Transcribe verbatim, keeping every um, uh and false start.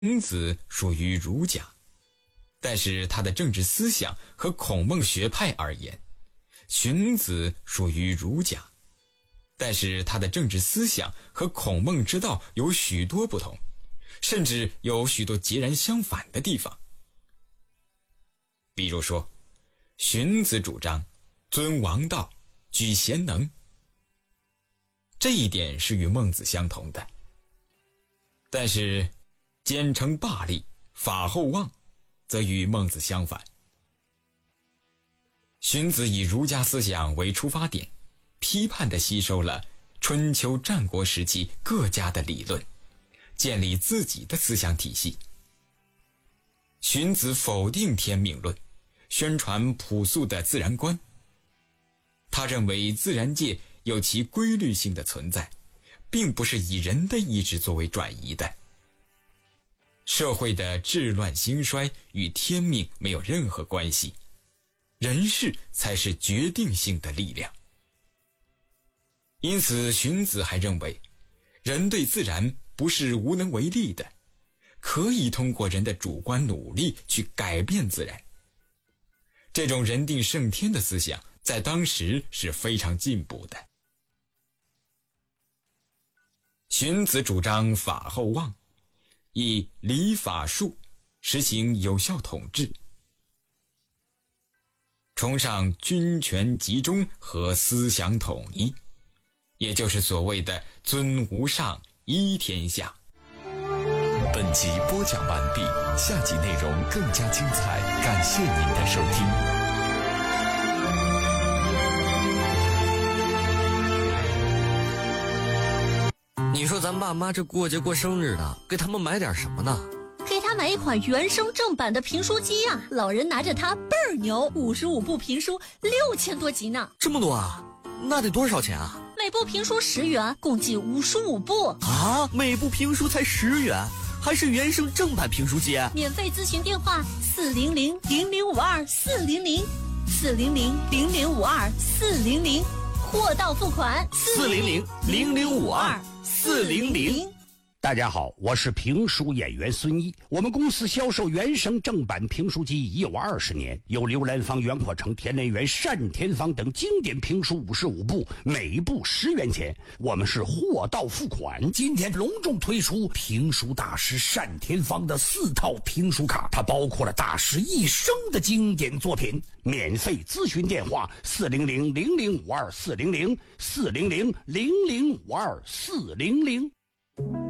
荀子属于儒家，但是他的政治思想和孔孟学派而言，荀子属于儒家，但是他的政治思想和孔孟之道有许多不同，甚至有许多截然相反的地方。比如说，荀子主张尊王道，举贤能，这一点是与孟子相同的。但是奸称霸利，法后望，则与孟子相反。荀子以儒家思想为出发点，批判地吸收了春秋战国时期各家的理论，建立自己的思想体系。荀子否定天命论，宣传朴素的自然观。他认为自然界有其规律性的存在，并不是以人的意志作为转移的。社会的治乱兴衰与天命没有任何关系，人事才是决定性的力量。因此荀子还认为，人对自然不是无能为力的，可以通过人的主观努力去改变自然。这种人定胜天的思想在当时是非常进步的。荀子主张法后望，以礼法术实行有效统治，崇尚君权集中和思想统一，也就是所谓的尊无上，依天下。 本集播讲完毕，下集内容更加精彩，感谢您的收听。 你说咱爸妈这过节过生日的，给他们买点什么呢？ 给他买一款原声正版的评书机啊，老人拿着它倍儿牛，五十五部评书，六千多集呢。 这么多啊？那得多少钱啊？ 每部评书十元，共计五十五部啊！每部评书才十元，还是原声正版评书机？ 免费咨询电话：四零零零零五二四零零，四零零零零五二四零零，货到付款。 四零零零零五二四零零。 大家好，我是评书演员孙一。我们公司销售原声正版评书机已有二十年，有刘兰芳、袁阔成、田连元、单田芳等经典评书五十五部，每部十元钱。我们是货到付款。今天隆重推出评书大师单田芳的四套评书卡，它包括了大师一生的经典作品。免费咨询电话：四零零零零五二四零零，四零零零零五二四零零。